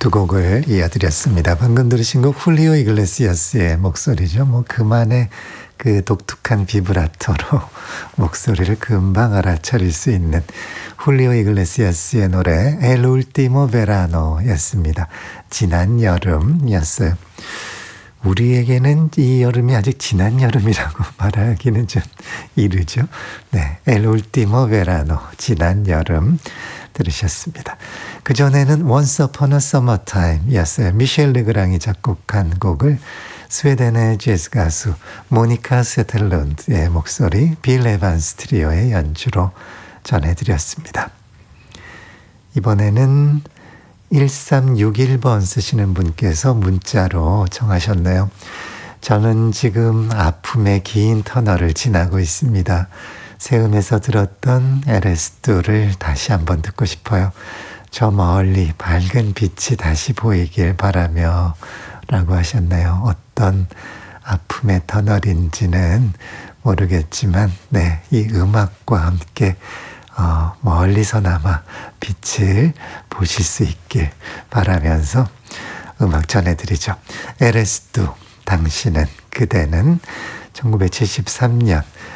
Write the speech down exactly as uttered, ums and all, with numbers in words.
두 곡을 이어드렸습니다. 방금 들으신 곡 훌리오 이글레시아스의 목소리죠. 뭐 그만의 그 독특한 비브라토로 목소리를 금방 알아차릴 수 있는 훌리오 이글레시아스의 노래 El Último Verano였습니다. 지난 여름이었어요. 우리에게는 이 여름이 아직 지난 여름이라고 말하기는 좀 이르죠. 네, El Último Verano, 지난 여름 들으셨습니다. 그전에는 Once Upon a Summertime이었어요. 미셸 르그랑이 작곡한 곡을 스웨덴의 재즈 가수 모니카 세텔룬드의 목소리, 빌 에반스 트리오의 연주로 전해드렸습니다. 이번에는 일삼육일 번 쓰시는 분께서 문자로 정하셨네요. 저는 지금 아픔의 긴 터널을 지나고 있습니다. 세음에서 들었던 엘에스투를 다시 한번 듣고 싶어요. 저 멀리 밝은 빛이 다시 보이길 바라며 라고 하셨네요. 어떤 아픔의 터널인지는 모르겠지만 네, 이 음악과 함께 어, 멀리서나마 빛을 보실 수 있길 바라면서 음악 전해드리죠. 엘에스투, 당신은, 그대는 천구백칠십삼 년